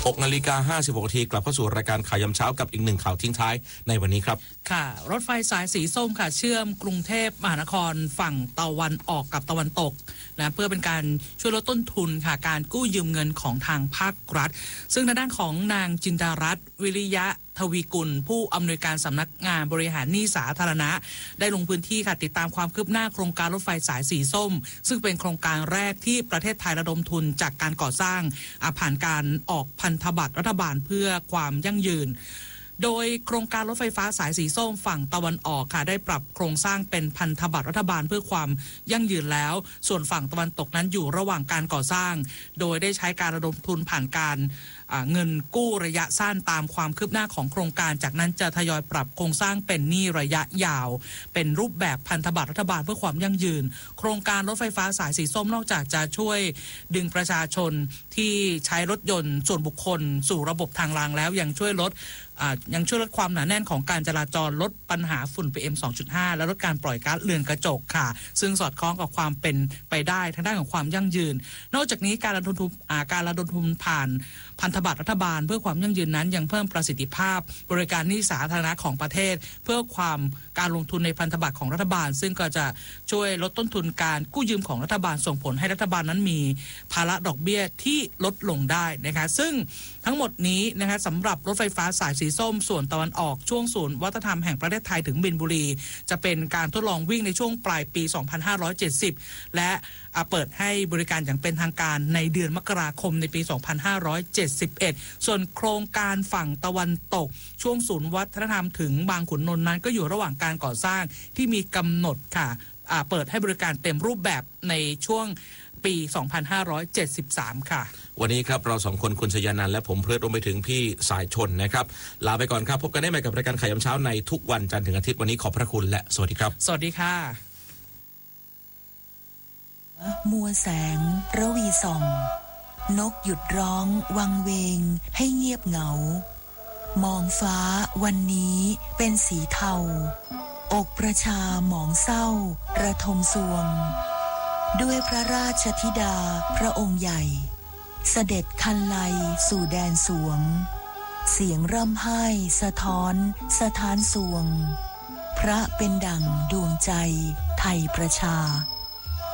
6:56 น.กลับเข้าสู่รายการข่าวยามเช้ากับอีกหนึ่งข่าวทิ้งท้ายในวันนี้ครับค่ะรถไฟสายสีส้มค่ะเชื่อมกรุงเทพมหานครฝั่งตะวันออกกับตะวันตกนะเพื่อเป็นการช่วยลดต้นทุนค่ะการกู้ยืมเงินของทางภาครัฐซึ่งในด้านของนางจินดารัตน์วิริยะทวีกุลผู้อำนวยการสำนักงานบริหารหนี้สาธารณะได้ลงพื้นที่ค่ะติดตามความคืบหน้าโครงการรถไฟสายสีส้มซึ่งเป็นโครงการแรกที่ประเทศไทยระดมทุนจากการก่อสร้างผ่านการออกพันธบัตรรัฐบาลเพื่อความยั่งยืนโดยโครงการรถไฟฟ้าสายสีส้มฝั่งตะวันออกค่ะได้ปรับโครงสร้างเป็นพันธบัตรรัฐบาลเพื่อความยั่งยืนแล้วส่วนฝั่งตะวันตกนั้นอยู่ระหว่างการก่อสร้างโดยได้ใช้การระดมทุนผ่านการเงินกู้ระยะสั้นตามความคืบหน้าของโครงการจากนั้นจะทยอยปรับโครงสร้างเป็นหนี้ระยะยาวเป็นรูปแบบพันธบัตรรัฐบาลเพื่อความยั่งยืนโครงการรถไฟฟ้าสายสีส้มนอกจากจะช่วยดึงประชาชนที่ใช้รถยนต์ส่วนบุคคลสู่ระบบทางรางแล้วยังช่วยลดความหนาแน่นของการจราจรลดปัญหาฝุ่น PM 2.5 และลดการปล่อยก๊าซเรือนกระจกค่ะซึ่งสอดคล้องกับความเป็นไปได้ทางด้านของความยั่งยืนนอกจากนี้การระดมทุนผ่านพันธบัตรรัฐบาลเพื่อความยั่งยืนนั้นยังเพิ่มประสิทธิภาพบริการหนี้สาธารณะของประเทศเพื่อการลงทุนในพันธบัตรของรัฐบาลซึ่งก็จะช่วยลดต้นทุนการกู้ยืมของรัฐบาลส่งผลให้รัฐบาลนั้นมีภาระดอกเบี้ยที่ลดลงได้นะคะซึ่งทั้งหมดนี้นะคะสำหรับรถไฟฟ้าสายสีส้มส่วนตะวันออกช่วงศูนย์วัฒนธรรมแห่งประเทศไทยถึงบินบุรีจะเป็นการทดลองวิ่งในช่วงปลายปี 2570 และเปิดให้บริการอย่างเป็นทางการในเดือนมกราคมในปี 2571 ส่วนโครงการฝั่งตะวันตกช่วงศูนย์วัฒนธรรมถึงบางขุนนนท์นั้นก็อยู่ระหว่างการก่อสร้างที่มีกำหนดค่ะเปิดให้บริการเต็มรูปแบบในช่วงปี 2573 ค่ะวันนี้ครับเราสองคนคุณชยานันท์และผมเพลิดรวมไปถึงพี่สายชนนะครับลาไปก่อนครับพบกันได้ใหม่กับรายการข่าวยามเช้าในทุกวันจันทร์ถึงอาทิตย์วันนี้ขอบพระคุณและสวัสดีครับสวัสดีค่ะมัวแสงระวีส่องนกหยุดร้องวังเวงให้เงียบเหงามองฟ้าวันนี้เป็นสีเทาอกประชาหมองเศร้าระทมสวงด้วยพระราชธิดาพระองค์ใหญ่เสด็จคันไลสู่แดนสวงเสียงร่ำไห้สะท้อนสถานสวงพระเป็นดั่งดวงใจไทยประชา